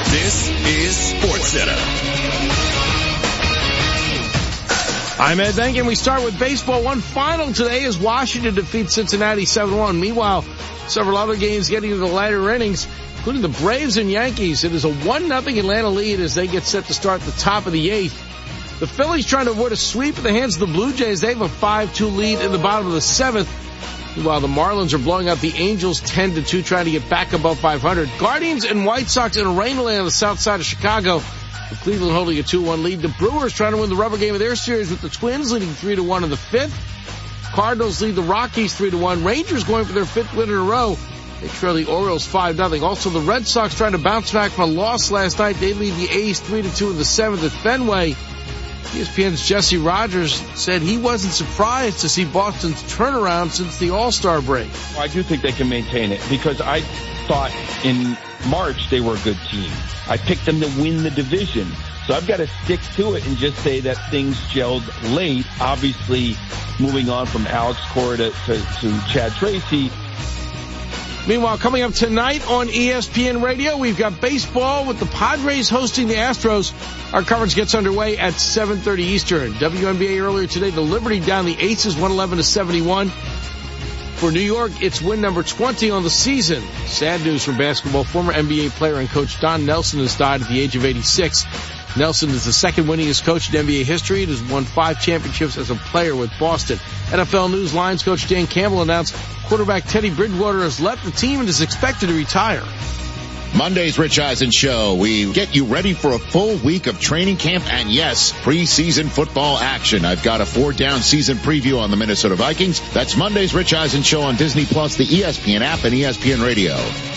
This is SportsCenter. I'm Ed Benkin. We start with baseball. One final today as Washington defeats Cincinnati 7-1. Meanwhile, several other games getting to the latter innings, including the Braves and Yankees. It is a 1-0 Atlanta lead as they get set to start the top of the eighth. The Phillies trying to avoid a sweep at the hands of the Blue Jays. They have a 5-2 lead in the bottom of the seventh. Meanwhile, the Marlins are blowing out the Angels 10-2, trying to get back above 500. Guardians and White Sox in a rain delay on the south side of Chicago. The Cleveland holding a 2-1 lead. The Brewers trying to win the rubber game of their series with the Twins leading 3-1 in the fifth. Cardinals lead the Rockies 3-1. Rangers going for their fifth win in a row. They trail the Orioles 5-0. Also, the Red Sox trying to bounce back from a loss last night. They lead the A's 3-2 in the seventh at Fenway. ESPN's Jesse Rogers said he wasn't surprised to see Boston's turnaround since the All-Star break. I do think they can maintain it because I thought in March they were a good team. I picked them to win the division. So I've got to stick to it and just say that things gelled late. Obviously, moving on from Alex Cora to Chad Tracy. Meanwhile, coming up tonight on ESPN Radio, we've got baseball with the Padres hosting the Astros. Our coverage gets underway at 7:30 Eastern. WNBA earlier today, the Liberty down the Aces 111-71. For New York, it's win number 20 on the season. Sad news from basketball. Former NBA player and coach Don Nelson has died at the age of 86. Nelson is the second winningest coach in NBA history and has won 5 championships as a player with Boston. NFL News Lions coach Dan Campbell announced quarterback Teddy Bridgewater has left the team and is expected to retire. Monday's Rich Eisen Show. We get you ready for a full week of training camp and, yes, preseason football action. I've got a 4-down season preview on the Minnesota Vikings. That's Monday's Rich Eisen Show on Disney Plus, the ESPN app, and ESPN Radio.